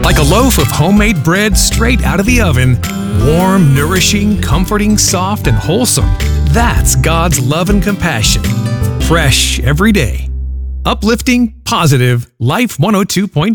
Like a loaf of homemade bread straight out of the oven, warm, nourishing, comforting, soft, and wholesome. That's God's love and compassion. Fresh every day. Uplifting, positive, Life 102.5.